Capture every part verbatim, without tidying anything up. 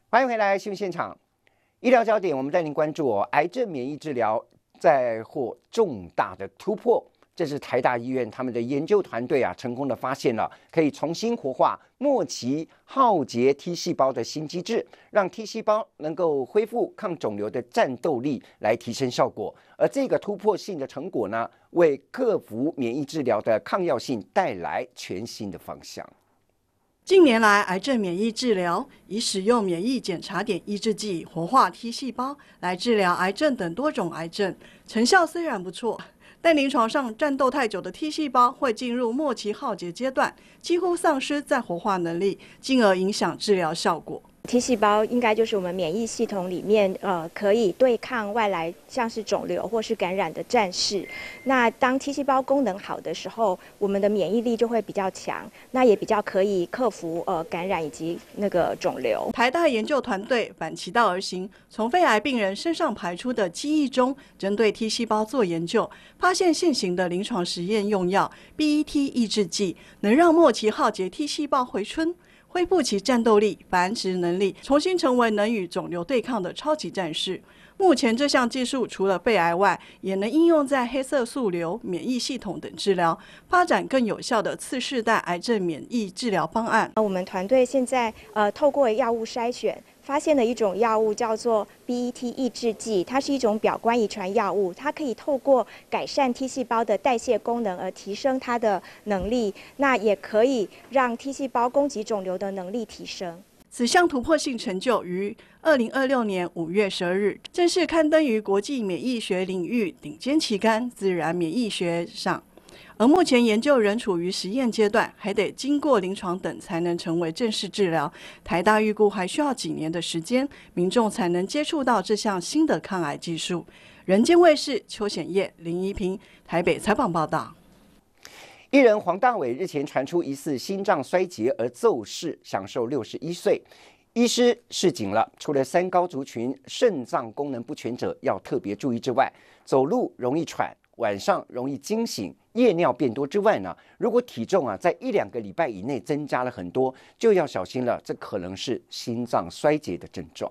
欢迎回来新闻现场，医疗焦点，我们带您关注哦，癌症免疫治疗再获重大的突破。这是台大医院他们的研究团队啊，成功的发现了可以重新活化末期浩劫 T 细胞的新机制，让 T 细胞能够恢复抗肿瘤的战斗力，来提升效果。而这个突破性的成果呢，为克服免疫治疗的抗药性带来全新的方向。 近年来，癌症免疫治疗以使用免疫检查点抑制剂活化 T 细胞来治疗癌症等多种癌症，成效虽然不错，但临床上战斗太久的 T 细胞会进入末期浩劫阶段，几乎丧失再活化能力，进而影响治疗效果。 T 细胞应该就是我们免疫系统里面呃可以对抗外来像是肿瘤或是感染的战士。那当 T 细胞功能好的时候，我们的免疫力就会比较强，那也比较可以克服呃感染以及那个肿瘤。 台大研究团队反其道而行，从肺癌病人身上排出的记忆中，针对 T 细胞做研究，发现现行的临床实验用药 B E T 抑制剂能让末期浩劫 T 细胞回春，恢复其战斗力、繁殖能力，重新成为能与肿瘤对抗的超级战士。目前这项技术除了肺癌外，也能应用在黑色素瘤、免疫系统等治疗，发展更有效的次世代癌症免疫治疗方案。 我们团队现在呃透过药物筛选，发现了一种药物叫做 B E T 抑制剂，它是一种表观遗传药物，它可以透过改善 T 细胞的代谢功能而提升它的能力，那也可以让 T 细胞攻击肿瘤的能力提升。 此项突破性成就于二零二六年五月十二日正式刊登于国际免疫学领域顶尖期刊《自然免疫学》上。而目前研究仍处于实验阶段，还得经过临床等才能成为正式治疗。台大预估还需要几年的时间，民众才能接触到这项新的抗癌技术。人间卫视邱显业、林怡平台北采访报道。 艺人黄大炜日前传出疑似心脏衰竭而骤逝，享受六十一岁。医师示警了，除了三高族群肾脏功能不全者要特别注意之外，走路容易喘、晚上容易惊醒、夜尿变多之外呢，如果体重啊在一两个礼拜以内增加了很多，就要小心了，这可能是心脏衰竭的症状。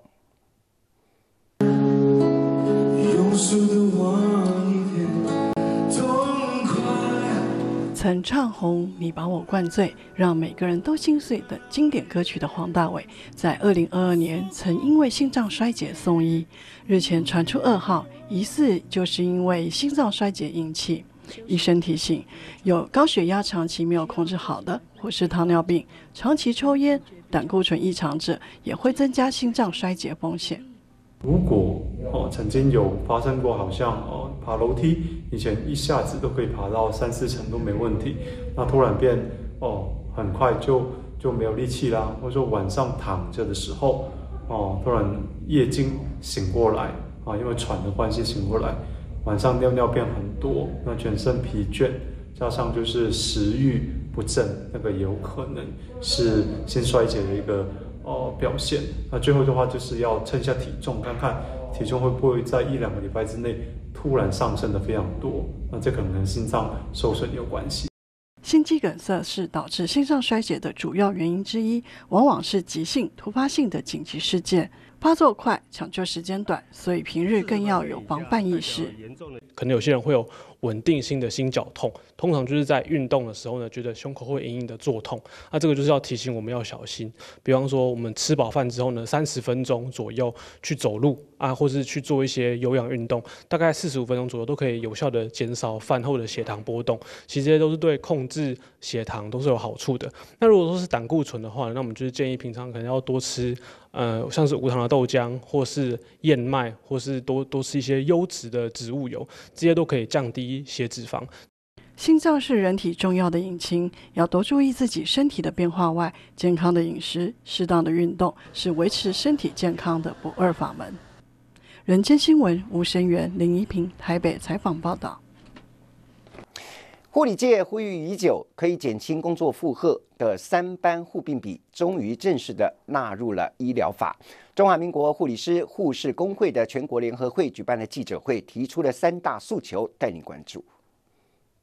曾唱红你把我灌醉，让每个人都心碎等经典歌曲的黄大炜，在二零二二年曾因为心脏衰竭送医，日前传出噩耗，疑似就是因为心脏衰竭引起。医生提醒，有高血压长期没有控制好的，或是糖尿病、长期抽烟、胆固醇异常者，也会增加心脏衰竭风险。 如果哦曾经有发生过，好像哦爬楼梯以前一下子都可以爬到三四层都没问题，那突然变哦很快就就没有力气啦，或者说晚上躺着的时候哦突然夜惊醒过来啊，因为喘的关系醒过来，晚上尿尿变很多，那全身疲倦，加上就是食欲不振，那个有可能是心衰竭的一个。哦，表现。那最后的话就是要称一下体重，看看体重会不会在一两个礼拜之内突然上升的非常多。那这可能跟心脏受损有关系。 心肌梗塞是导致心脏衰竭的主要原因之一，往往是急性、突发性的紧急事件，发作快，抢救时间短，所以平日更要有防范意识。 可能有些人会有稳定性的心绞痛，通常就是在运动的时候呢，觉得胸口会隐隐的作痛，那这个就是要提醒我们要小心。比方说，我们吃饱饭之后呢，三十分钟左右去走路啊，或是去做一些有氧运动，大概四十五分钟左右都可以有效的减少饭后的血糖波动。其实这些都是对控制血糖都是有好处的。那如果说是胆固醇的话，那我们就是建议平常可能要多吃。呃，像是无糖的豆浆，或是燕麦，或是多多吃一些优质的植物油，这些都可以降低血脂肪。 心脏是人体重要的引擎，要多注意自己身体的变化外，健康的饮食、适当的运动是维持身体健康的不二法门。人间新闻吴声源、林怡平台北采访报道。 护理界呼吁已久，可以减轻工作负荷的三班护病比，终于正式的纳入了医疗法。中华民国护理师护士工会的全国联合会举办了记者会，提出了三大诉求，带你关注。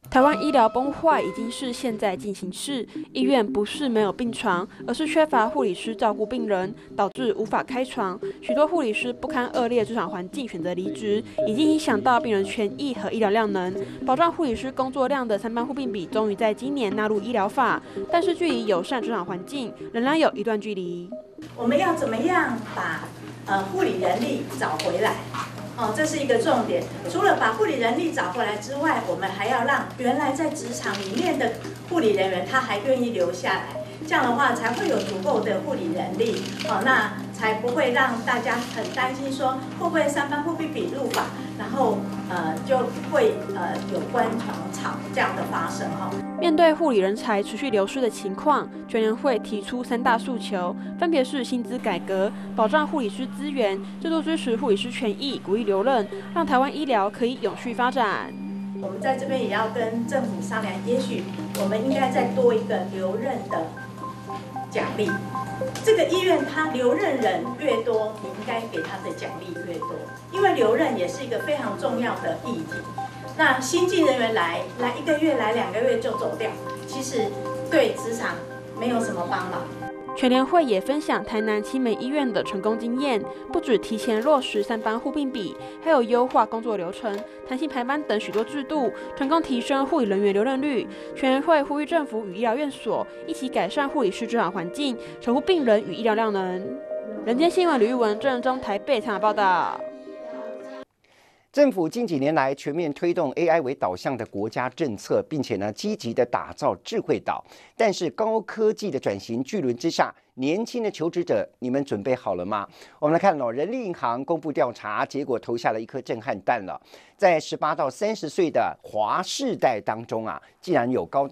台湾医疗崩坏已经是现在进行式，医院不是没有病床，而是缺乏护理师照顾病人，导致无法开床。许多护理师不堪恶劣职场环境选择离职，已经影响到病人权益和医疗量能。保障护理师工作量的三班护病比终于在今年纳入医疗法，但是距离友善职场环境仍然有一段距离。 我们要怎么样把呃护理人力找回来？哦，这是一个重点。除了把护理人力找回来之外，我们还要让原来在职场里面的护理人员他还愿意留下来，这样的话才会有足够的护理人力。哦，那才不会让大家很担心说会不会三班护病比入法，然后呃就会呃有官场吵这样的发生哈。 面对护理人才持续流失的情况，全联会提出三大诉求，分别是薪资改革、保障护理师资源、制度支持护理师权益，鼓励留任，让台湾医疗可以永续发展。 我们在这边也要跟政府商量，也许我们应该再多一个留任的奖励。这个医院它留任人越多，你应该给他的奖励越多，因为留任也是一个非常重要的议题。那新进人员来来一个月来两个月就走掉，其实对职场没有什么帮忙。 全联会也分享台南青梅医院的成功经验，不止提前落实三班护病比，还有优化工作流程、弹性排班等许多制度，成功提升护理人员留任率。全联会呼吁政府与医疗院所一起改善护理师职场环境，守护病人与医疗量能。人间新闻吕玉文、郑仁忠台北采访报道。 政府近几年来全面推动 A I 为导向的国家政策，并且呢积极的打造智慧岛。但是高科技的转型巨轮之下，年轻的求职者，你们准备好了吗？我们来看哦，人力银行公布调查，结果投下了一颗震撼弹了。在十八到三十岁的华世代当中啊，竟然有高达